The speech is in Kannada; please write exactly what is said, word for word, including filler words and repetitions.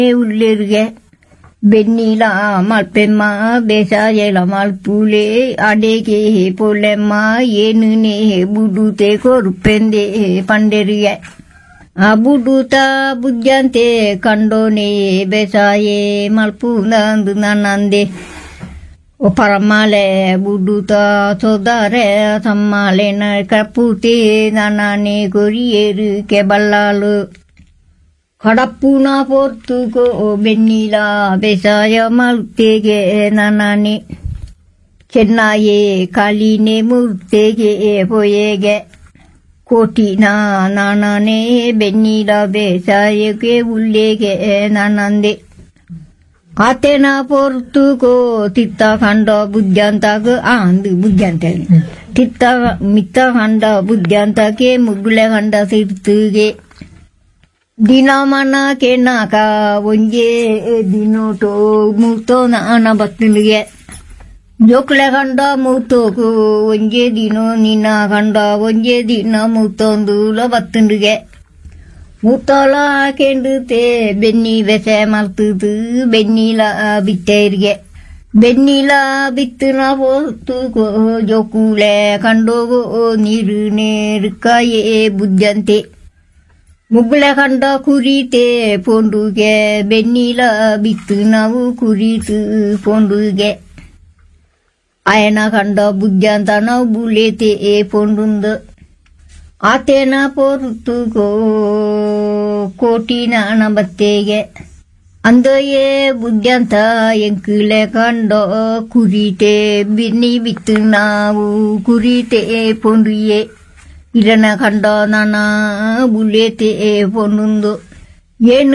ಉಳ್ಳೆರಿಗೆ ಬೆನ್ನಿಲ ಮಲ್ಪೆಮ್ಮ ಬೇಸಾಯಲ ಮಲ್ಪುಲೆ ಅಡೆಗೆ ಪೊಲೆಮ್ಮ ಏನುನೆ ಬುಡುತೆ ಕೊರುಪೆಂದೆ ಪಂಡೆರಿಗೆ ಆ ಬುಡುತ ಬುದ್ಧಂತೆ ಕಂಡೋನೆ ಬೇಸಾಯೆ ಮಲ್ಪುನಂದು ನನ್ನಂದೆ o paramale buduta sodare sammale na kaputi nanane gorieru ke ballalu kadappuna portugo bennila besaya maltege nanane chennaye kaline murtege poyege kotina nanane bennila besaya ke ullege nanande ಆತೇನ ಪೊರ್ತುಗೋ ತಿತ್ತ ಖಂಡ ಬುದ್ಧಂತಾಗ ಅಂದು ಬುದ್ಧಂತ ತಿತ್ತ ಮಿತ್ತ ಖಂಡ ಬುದ್ಧಂತಕ್ಕೆ ಮುಗ್ಗುಳೆ ಖಂಡ ಸಿರ್ತುಗೆ ದಿನ ಮನ ಕೆನಾಕ ಒಂಜೆ ದಿನೋಟೋ ಮೂತೋ ನಾನ ಬತ್ತನಿಗೆ ಜೋಕ್ಳೆ ಖಂಡ ಮೂತೋಕು ಒಂಜೆ ದಿನೋ ನಿನ್ನ ಖಂಡ ಒಂಜೆ ದಿನ ಮೂತೊಂದುಲ ಬತ್ತನಿಗೆ ಮುತ್ತಲ ಕೆಂಡುತ್ತೆ ಬೆನ್ನಿ ಬೆಸೆ ಮಲ್ತುದು ಬೆನ್ನಿಲ ಬಿತ್ತೇರಿಗೆ ಬೆನ್ನಿಲ ಬಿತ್ತನ ಪೋತು ಜೋಕುಳೆ ಕಂಡೋಗೋ ನೀರು ನೇರುಕಾಯೇ ಬುದ್ಧಂತೆ ಮುಗ್ಗುಳೆ ಕಂಡ ಕುರಿತೆ ಪೊಂಡುಗೆ ಬೆನ್ನಿಲ ಬಿತ್ತು ನಾವು ಕುರಿತು ಪೊಂಡುಗೆ ಆಯನ ಕಂಡ ಬುದ್ಧಂತ ನಾವು ಬುಲೆತೆ ಪೊಂಡುಂದು ಆತೇನ ಪೊರ್ತುಗೋ ಕೋಟಿನ ಬತ್ತೆಗೆ ಅಂದಯೇ ಬುದ್ಧಂತ ಎಂಕುಲೆ ಕಂಡ ಕುರಿತೆ ಬಿನ್ನಿ ಬಿತ್ತು ನಾವು ಕುರಿತೆ ಪೊಂಡುಯೆ ಇರನ ಕಂಡ ನಾನ ಬುಲೆತೆ ಪೊಂಡುಂದು ಏನು